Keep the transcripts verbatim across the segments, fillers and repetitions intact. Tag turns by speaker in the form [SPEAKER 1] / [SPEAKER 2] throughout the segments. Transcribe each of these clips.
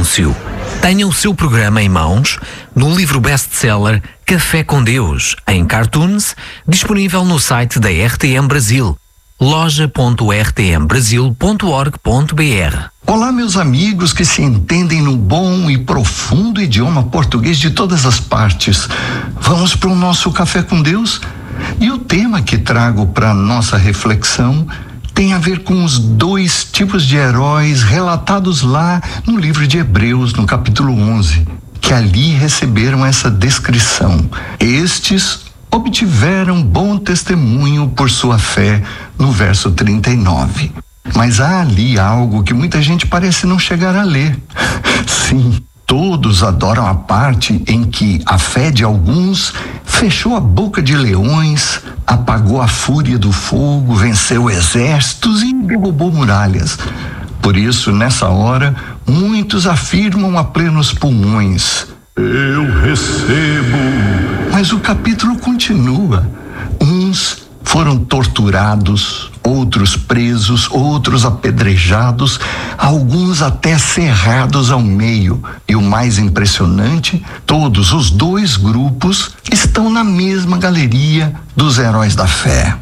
[SPEAKER 1] anúncio. Tenha o seu programa em mãos no livro best-seller Café com Deus, em cartoons, disponível no site da R T M Brasil, loja ponto r t m brasil ponto org ponto b r.
[SPEAKER 2] Olá, meus amigos que se entendem no bom e profundo idioma português de todas as partes. Vamos para o nosso Café com Deus? E o tema que trago para nossa reflexão tem a ver com os dois tipos de heróis relatados lá no livro de Hebreus, no capítulo onze, que ali receberam essa descrição. Estes obtiveram bom testemunho por sua fé, no verso trinta e nove. Mas há ali algo que muita gente parece não chegar a ler. Sim, todos adoram a parte em que a fé de alguns fechou a boca de leões, apagou a fúria do fogo, venceu exércitos e derrubou muralhas. Por isso, nessa hora, muitos afirmam a plenos pulmões: eu recebo. Mas o capítulo continua. Uns foram torturados, outros presos, outros apedrejados, alguns até cerrados ao meio. E o mais impressionante, todos os dois grupos estão na mesma galeria dos heróis da fé.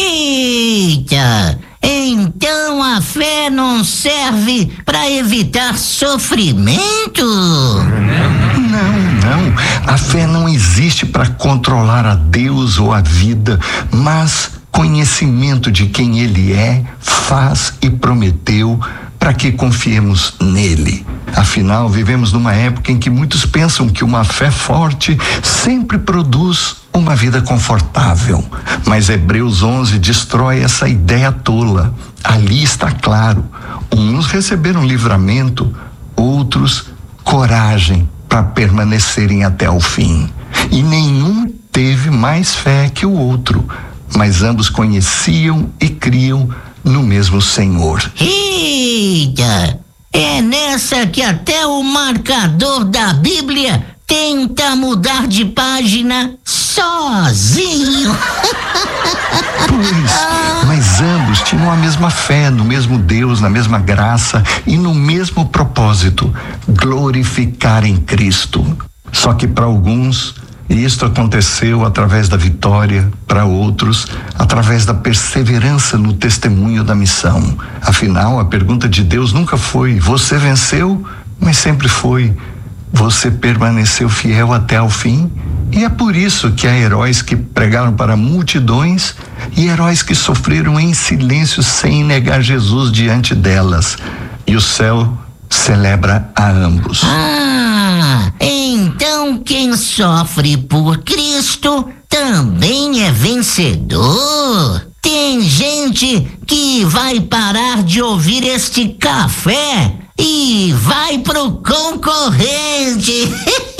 [SPEAKER 3] Eita! Então a fé não serve para evitar sofrimento?
[SPEAKER 2] Não, não. A fé não existe para controlar a Deus ou a vida, mas conhecimento de quem Ele é, faz e prometeu para que confiemos nele. Afinal, vivemos numa época em que muitos pensam que uma fé forte sempre produz uma vida confortável. Mas Hebreus onze destrói essa ideia tola. Ali está claro: uns receberam livramento, outros coragem para permanecerem até o fim. E nenhum teve mais fé que o outro, mas ambos conheciam e criam no mesmo Senhor.
[SPEAKER 3] Eita! É nessa que até o marcador da Bíblia tenta mudar de página sozinho.
[SPEAKER 2] Pois, mas ambos tinham a mesma fé no mesmo Deus, na mesma graça e no mesmo propósito: glorificar em Cristo. Só que para alguns isto aconteceu através da vitória, para outros através da perseverança no testemunho da missão. Afinal, a pergunta de Deus nunca foi: você venceu? Mas sempre foi: você permaneceu fiel até o fim? E é por isso que há heróis que pregaram para multidões e heróis que sofreram em silêncio sem negar Jesus diante delas. E o céu celebra a ambos.
[SPEAKER 3] Ah, então quem sofre por Cristo também é vencedor. Tem gente que vai parar de ouvir este café e vai pro concorrente.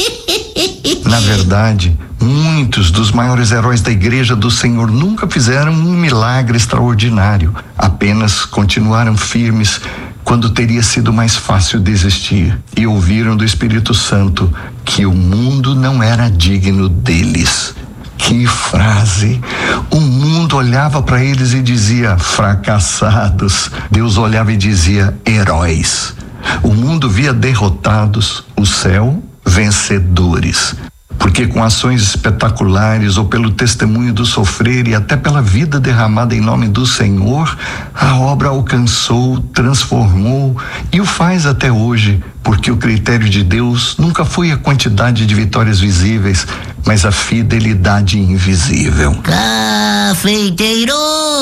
[SPEAKER 2] Na verdade, muitos dos maiores heróis da Igreja do Senhor nunca fizeram um milagre extraordinário. Apenas continuaram firmes quando teria sido mais fácil desistir, e ouviram do Espírito Santo que o mundo não era digno deles. Que frase! O mundo olhava para eles e dizia: fracassados. Deus olhava e dizia: heróis. O mundo via derrotados, o céu vencedores. Porque com ações espetaculares ou pelo testemunho do sofrer e até pela vida derramada em nome do Senhor, a obra alcançou, transformou e o faz até hoje, porque o critério de Deus nunca foi a quantidade de vitórias visíveis, mas a fidelidade invisível.
[SPEAKER 3] Cafeiteiro,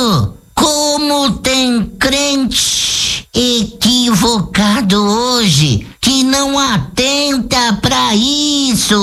[SPEAKER 3] como tem crente equivocado hoje que não atenta para isso.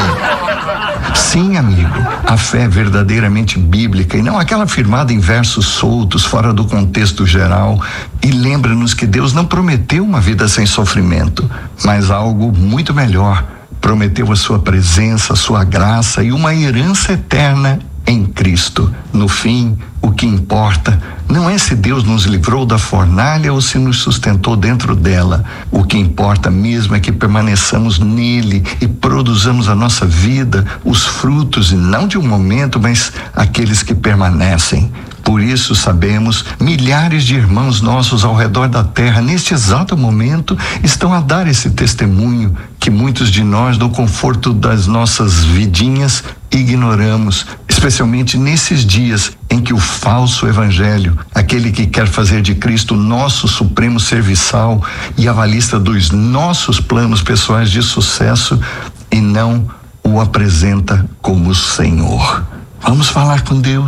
[SPEAKER 2] Sim, amigo, a fé é verdadeiramente bíblica e não aquela firmada em versos soltos, fora do contexto geral, e lembra-nos que Deus não prometeu uma vida sem sofrimento, mas algo muito melhor. Prometeu a sua presença, a sua graça e uma herança eterna em Cristo. No fim, o que importa não é se Deus nos livrou da fornalha ou se nos sustentou dentro dela. O que importa mesmo é que permaneçamos nele e produzamos a nossa vida, os frutos, e não de um momento, mas aqueles que permanecem. Por isso, sabemos, milhares de irmãos nossos ao redor da terra, neste exato momento, estão a dar esse testemunho que muitos de nós, no conforto das nossas vidinhas, ignoramos, especialmente nesses dias em que o falso evangelho, aquele que quer fazer de Cristo nosso supremo serviçal e avalista dos nossos planos pessoais de sucesso e não o apresenta como Senhor. Vamos falar com Deus.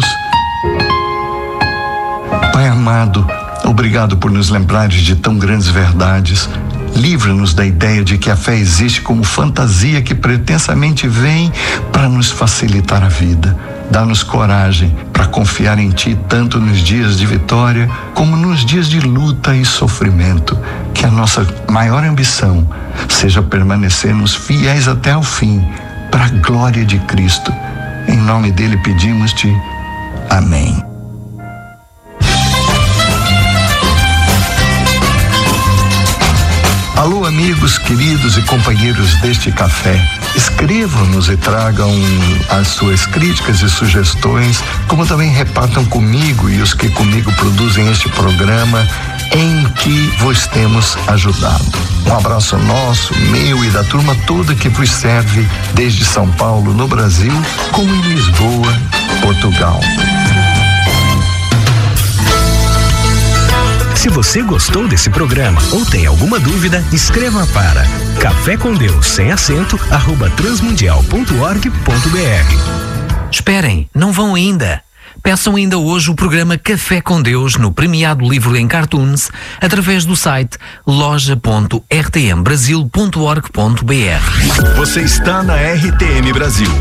[SPEAKER 2] Pai amado, obrigado por nos lembrares de tão grandes verdades. Livra-nos da ideia de que a fé existe como fantasia que pretensamente vem para nos facilitar a vida. Dá-nos coragem para confiar em Ti tanto nos dias de vitória como nos dias de luta e sofrimento. Que a nossa maior ambição seja permanecermos fiéis até o fim, para a glória de Cristo. Em nome dele pedimos-te. Amém. Alô, amigos queridos e companheiros deste café. Escrevam-nos e tragam as suas críticas e sugestões, como também repartam comigo e os que comigo produzem este programa, em que vos temos ajudado. Um abraço nosso, meu e da turma toda que vos serve desde São Paulo, no Brasil, como em Lisboa, Portugal.
[SPEAKER 4] Se você gostou desse programa ou tem alguma dúvida, escreva para café com Deus sem acento arroba transmundial ponto org ponto br.
[SPEAKER 1] Esperem, não vão ainda. Peçam ainda hoje o programa Café com Deus no premiado livro em cartoons através do site loja ponto r t m brasil ponto org ponto br.
[SPEAKER 5] Você está na R T M Brasil.